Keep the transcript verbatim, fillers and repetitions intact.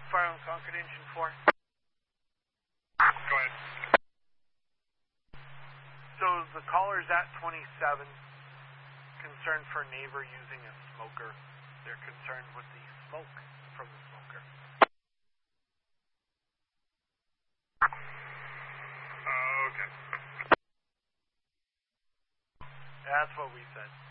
Fire on Concord, engine four. Go ahead. So the caller's at twenty-seven, concerned for a neighbor using a smoker. They're concerned with the smoke from the smoker. Uh, okay. That's what we said.